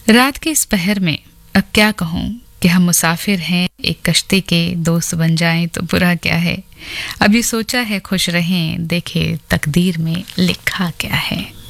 रात के इस पहर में अब क्या कहूँ कि हम मुसाफिर हैं, एक कश्ती के दोस्त बन जाएं तो बुरा क्या है। अभी सोचा है खुश रहें, देखे तकदीर में लिखा क्या है।